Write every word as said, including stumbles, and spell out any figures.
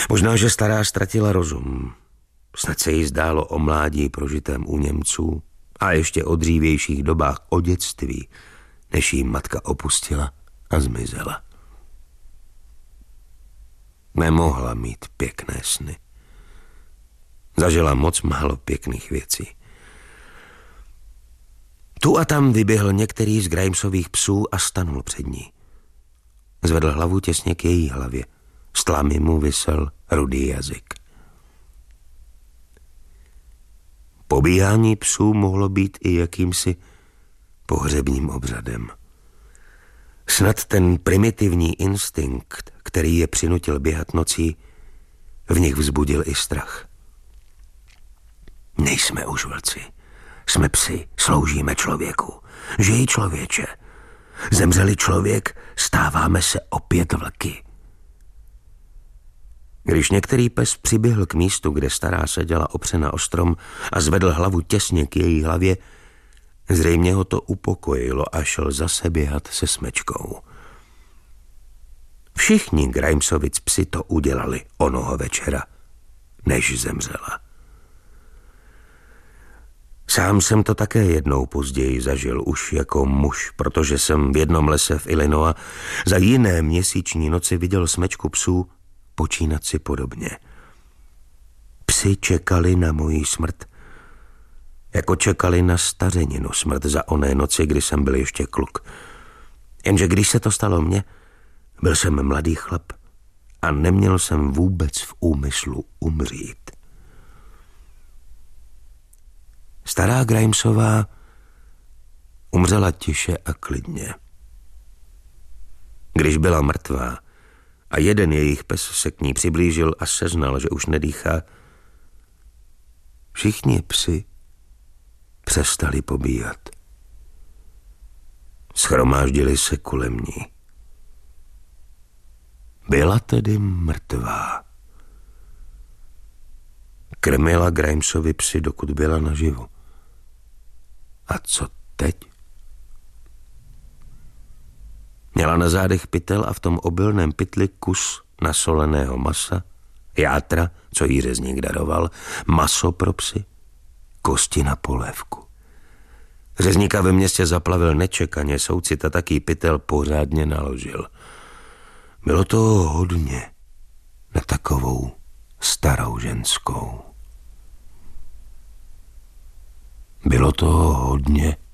Možná, že stará ztratila rozum. Snad se jí zdálo o mládí prožitém u Němců a ještě o dřívějších dobách o dětství, než jí matka opustila a zmizela. Nemohla mít pěkné sny. Zažila moc málo pěkných věcí. Tu a tam vyběhl některý z Grimesových psů a stanul před ní. Zvedl hlavu těsně k její hlavě. Z tlamy mu visel rudý jazyk. Pobíhání psů mohlo být i jakýmsi pohřebním obřadem. Snad ten primitivní instinkt, který je přinutil běhat nocí, v nich vzbudil i strach. Nejsme už vlci. Jsme psi, sloužíme člověku. Žij, člověče. Zemřeli člověk, stáváme se opět vlky. Když některý pes přiběhl k místu, kde stará seděla opřena o strom a zvedl hlavu těsně k její hlavě, zřejmě ho to upokojilo a šel zase běhat se smečkou. Všichni Grimesovic psi to udělali onoho večera, než zemřela. Sám jsem to také jednou později zažil už jako muž, protože jsem v jednom lese v Illinois za jiné měsíční noci viděl smečku psů počínat si podobně. Psi čekali na moji smrt, jako čekali na stařeninu smrt za oné noci, kdy jsem byl ještě kluk. Jenže když se to stalo mně, byl jsem mladý chlap a neměl jsem vůbec v úmyslu umřít. Stará Grimesová umřela tiše a klidně. Když byla mrtvá a jeden jejich pes se k ní přiblížil a seznal, že už nedýchá, všichni psi přestali pobíhat. Shromáždili se kolem ní. Byla tedy mrtvá. Krmila Grimesovi psy, dokud byla naživu. A co teď? Měla na zádech pytel a v tom obilném pytli kus nasoleného masa, játra, co jí řezník daroval, maso pro psy, kosti na polévku. Řezníka ve městě zaplavil nečekaně, soucit a taký pytel pořádně naložil. Bylo to hodně na takovou starou ženskou. Bylo toho hodně